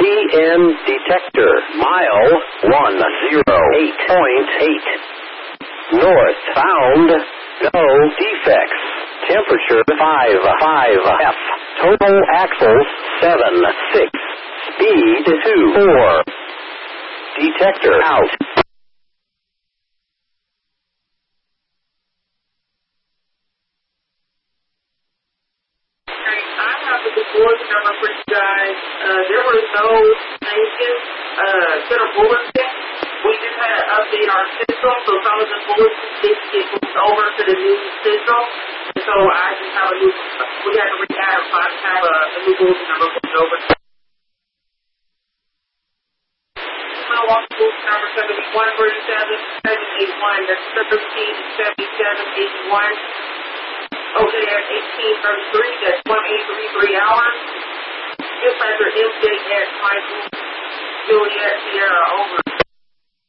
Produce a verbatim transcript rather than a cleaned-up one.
N detector. Mile one oh eight point eight. North. Found no defects. Temperature five five F. Total axles seven six. Speed two four. Detector out. I have the board number for you guys. Uh, there were no changes uh, to the bulletin. We just had to update our system, so some of the bulletins did get moved over to the new system. And so I just have a new, we had to re-add them, so I just have a, a new bulletin number moved over. Milwaukee bulletin number seventy-one thirty-seven seven eighty-one. That's thirteen seventy-seven eighty-one. Okay, at eighteen thirty-three, that's one eight three three hours. Dispatcher M J S Michael Juliet Sierra, over.